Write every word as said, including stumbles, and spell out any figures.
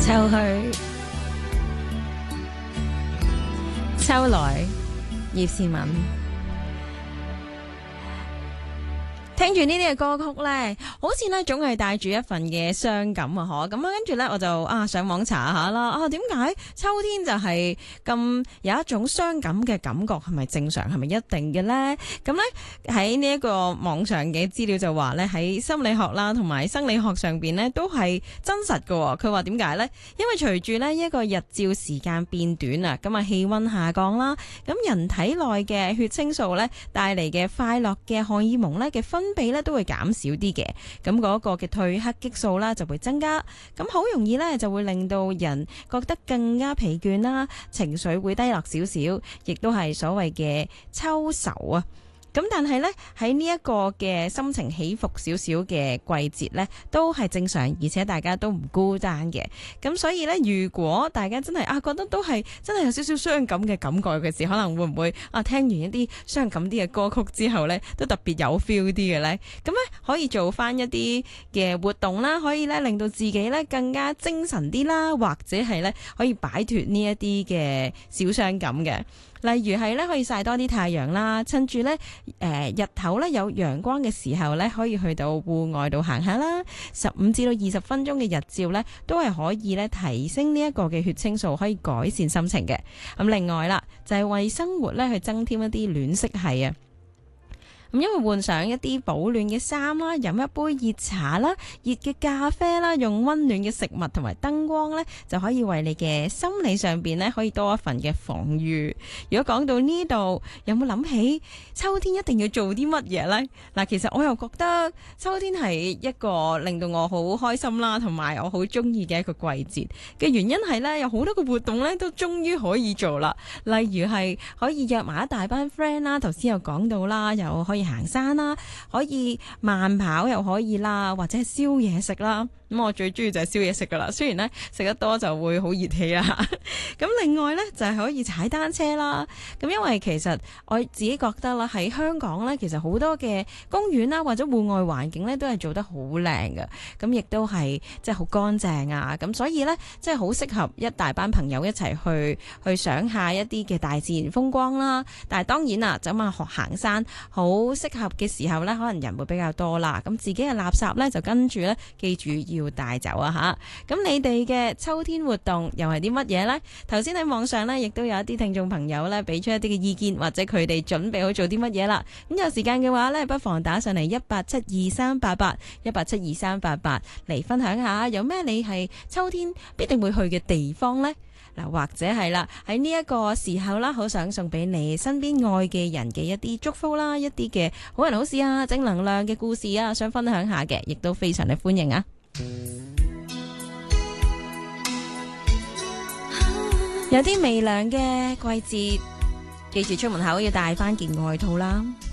秋去秋來，葉倩文。聽住呢啲嘅歌曲呢，好似呢總係帶住一份嘅傷感啊！嗬，咁啊，跟住呢，我就啊上網查下啦。啊，點解秋天就係咁有一種傷感嘅感覺？係咪正常？係咪一定嘅呢？咁呢，喺呢一個網上嘅資料就話呢，喺心理學啦同埋生理學上邊呢，都係真實嘅。佢話點解呢？因為隨住呢一個日照時間變短啊，咁啊氣溫下降啦，咁人體內嘅血清素呢帶嚟嘅快樂嘅荷爾蒙呢嘅分比咧都會減少啲嘅，咁嗰個嘅褪黑激素啦就會增加，咁好容易咧就會令到人覺得更加疲倦啦，情緒會低落少少，亦都係所謂嘅秋愁啊。咁但係咧喺呢一個嘅心情起伏少少嘅季節咧，都係正常，而且大家都唔孤單嘅。咁所以咧，如果大家真係啊覺得都係真係有少少傷感嘅感覺嘅時，可能會唔會啊聽完一啲傷感啲嘅歌曲之後咧，都特別有 feel 啲嘅咧？咁咧可以做翻一啲嘅活動啦，可以咧令到自己咧更加精神啲啦，或者係咧可以擺脫呢一啲嘅小傷感嘅。例如係咧可以曬多啲太陽啦，趁住咧誒日頭咧有陽光嘅時候咧，可以去到戶外度行下啦。十五至到二十分鐘嘅日照咧，都係可以咧提升呢一個嘅血清素，可以改善心情嘅。咁另外啦，就係為生活咧去增添一啲暖色系啊。咁因為換上一啲保暖嘅衫啦，飲一杯熱茶啦、熱嘅咖啡啦，用溫暖嘅食物同埋燈光咧，就可以為你嘅心理上邊咧，可以多一份嘅防禦。如果講到呢度，有冇諗起秋天一定要做啲乜嘢呢？嗱，其實我又覺得秋天係一個令到我好開心啦，同埋我好中意嘅一個季節嘅原因係咧，有好多個活動咧都終於可以做啦。例如係可以約埋一大班 friend 啦，頭先有講到啦，又可以行山啦，可以慢跑又可以啦，或者係燒嘢食啦。咁我最中意就係燒嘢食噶啦，雖然咧食得多就會好熱氣啦。咁另外咧就係可以踩單車啦。咁因為其實我自己覺得啦，喺香港咧其實好多嘅公園啦或者戶外環境咧都係做得好靚嘅，咁亦都係即係好乾淨啊。咁所以咧即係好適合一大班朋友一齊去去賞下一啲嘅大自然風光啦。但係當然啦，就咁啊學行山好適合嘅時候咧，可能人會比較多啦。咁自己嘅垃圾咧就跟住咧，記住要要帶走啊吓！咁你哋嘅秋天活動又係啲乜嘢呢？頭先喺網上呢，亦都有一啲聽眾朋友呢，俾出一啲嘅意見，或者佢哋準備好做啲乜嘢啦。咁有時間嘅話呢，不妨打上嚟一八七二三八八一八七二三八八嚟分享下，有咩你係秋天必定會去嘅地方呢？嗱，或者係啦，喺呢一個時候啦，好想送俾你身邊愛嘅人嘅一啲祝福啦，一啲嘅好人好事啊，正能量嘅故事啊，想分享下嘅，亦都非常嘅歡迎啊！有啲微涼嘅季節，記住出門口要帶翻件外套啦。